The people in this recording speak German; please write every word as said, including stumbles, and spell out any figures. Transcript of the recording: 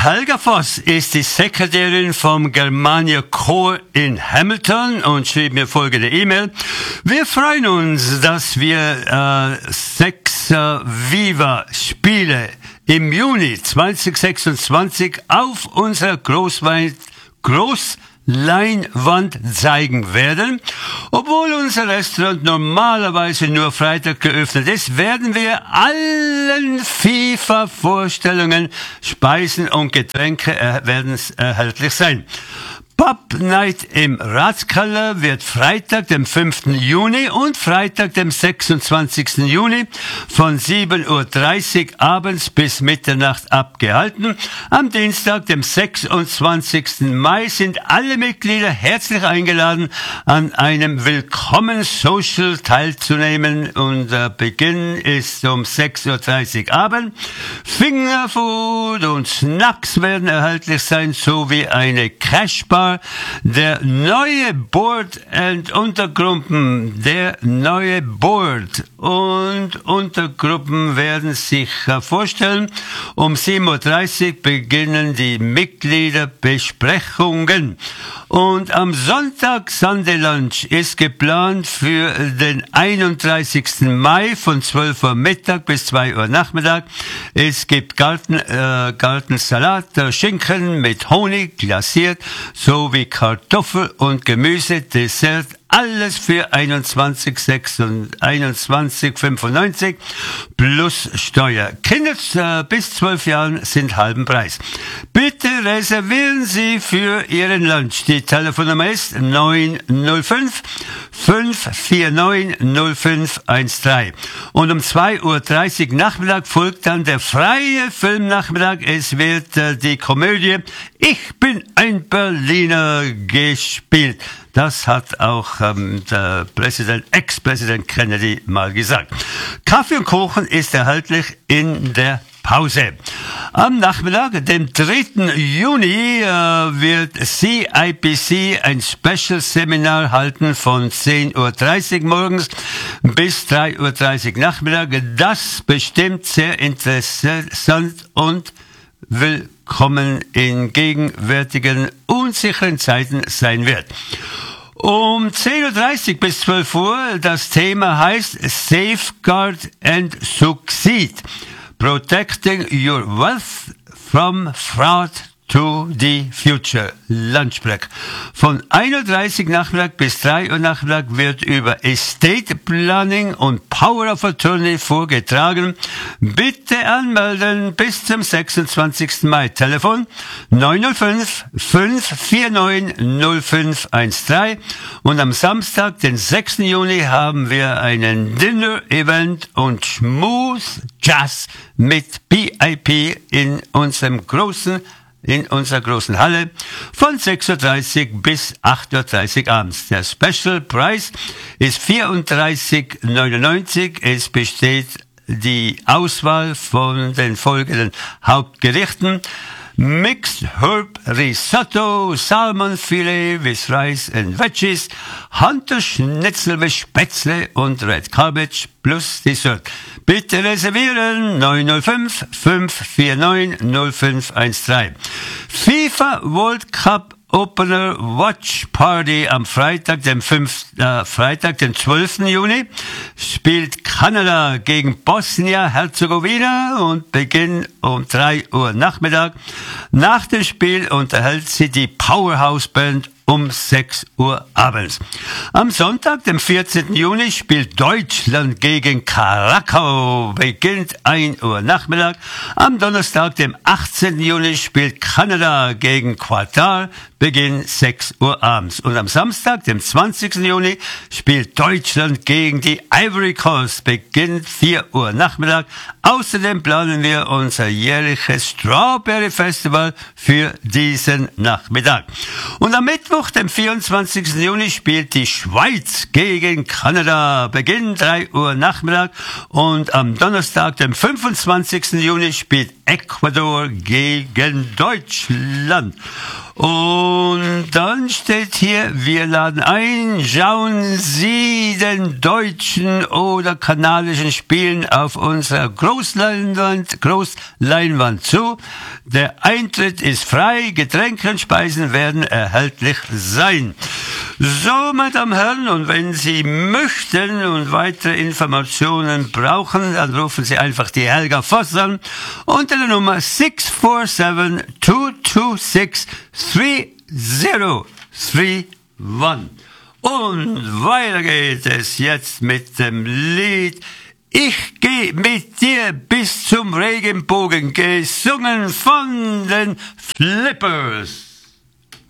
Helga Voss ist die Sekretärin vom Germania Chor in Hamilton und schrieb mir folgende E-Mail. Wir freuen uns, dass wir äh, sechs äh, Viva-Spiele im Juni zwanzig sechsundzwanzig auf unserer Großwein Groß Leinwand zeigen werden. Obwohl unser Restaurant normalerweise nur Freitag geöffnet ist, werden wir allen FIFA-Vorstellungen, Speisen und Getränke er- werden erhältlich sein. Pub Night im Ratskeller wird Freitag, dem fünften Juni und Freitag, dem sechsundzwanzigsten Juni von sieben Uhr dreißig abends bis Mitternacht abgehalten. Am Dienstag, dem sechsundzwanzigsten Mai sind alle Mitglieder herzlich eingeladen, an einem Willkommen-Social teilzunehmen und der Beginn ist um sechs Uhr dreißig abends. Fingerfood und Snacks werden erhältlich sein, sowie eine Crashbar. Der neue Board and Untergruppen, der neue Board und Untergruppen werden sich vorstellen. Um sieben Uhr dreißig beginnen die Mitgliederbesprechungen. Und am Sonntag Sunday Lunch ist geplant für den einunddreißigsten Mai von zwölf Uhr Mittag bis zwei Uhr Nachmittag. Es gibt Garten, äh, Gartensalat, äh, Schinken mit Honig glasiert, sowie Kartoffel und Gemüse, Dessert, alles für einundzwanzig fünfundneunzig plus Steuer. Kinder äh, bis zwölf Jahren sind halben Preis. Bitte reservieren Sie für Ihren Lunch. Die Telefonnummer ist neun null fünf, fünf vier neun, null fünf eins drei. Und um zwei Uhr dreißig Nachmittag folgt dann der freie Filmnachmittag. Es wird äh, die Komödie Ich bin ein Berliner gespielt. Das hat auch ähm, der Präsident, Ex-Präsident Kennedy mal gesagt. Kaffee und Kuchen ist erhältlich in der Pause. Am Nachmittag, dem dritten Juni, äh, wird C I P C ein Special-Seminar halten von zehn Uhr dreißig morgens bis drei Uhr dreißig Nachmittag. Das bestimmt sehr interessant und willkommen in gegenwärtigen unsicheren Zeiten sein wird. Um zehn Uhr dreißig bis zwölf Uhr, das Thema heißt Safeguard and Succeed. Protecting your wealth from fraud to the future. Lunchbreak. Von ein Uhr dreißig Nachmittag bis drei Uhr Nachmittag wird über Estate Planning und Power of Attorney vorgetragen. Bitte anmelden bis zum sechsundzwanzigsten Mai. Telefon neun null fünf, fünf vier neun, null fünf eins drei. Und am Samstag, den sechsten Juni, haben wir einen Dinner-Event und Smooth Jazz mit B I P in unserem großen in unserer großen Halle von sechs Uhr dreißig bis acht Uhr dreißig abends. Der Special Price ist vierunddreißig neunundneunzig. Es besteht die Auswahl von den folgenden Hauptgerichten: Mixed Herb Risotto, Salmon Filet with Rice and Veggies, Hunter Schnitzel mit Spätzle und Red Cabbage plus Dessert. Bitte reservieren neun null fünf, fünf vier neun, null fünf eins drei. FIFA World Cup Opener Watch Party am Freitag, dem fünften Äh, Freitag, den zwölften Juni, spielt Kanada gegen Bosnien-Herzegowina und beginnt um drei Uhr Nachmittag. Nach dem Spiel unterhält sie die Powerhouse Band um sechs Uhr abends. Am Sonntag, dem vierzehnten Juni, spielt Deutschland gegen Krakau, beginnt ein Uhr Nachmittag. Am Donnerstag, dem achtzehnten Juni, spielt Kanada gegen Katar, Beginn sechs Uhr abends. Und am Samstag, dem zwanzigsten Juni, spielt Deutschland gegen die Ivory Coast, beginnt vier Uhr Nachmittag. Außerdem planen wir unser jährliches Strawberry Festival für diesen Nachmittag. Und am Mittwoch, dem vierundzwanzigsten Juni, spielt die Schweiz gegen Kanada, Beginn drei Uhr Nachmittag. Und am Donnerstag, dem fünfundzwanzigsten Juni, spielt Ecuador gegen Deutschland. Und dann steht hier, wir laden ein, schauen Sie den deutschen oder kanadischen Spielen auf unserer Großleinwand, Großleinwand zu. Der Eintritt ist frei, Getränke und Speisen werden erhältlich sein. So, meine Damen und Herren, und wenn Sie möchten und weitere Informationen brauchen, dann rufen Sie einfach die Helga Voss an unter der Nummer six four seven, two two six, three zero three one. Und weiter geht es jetzt mit dem Lied Ich geh mit dir bis zum Regenbogen, gesungen von den Flippers.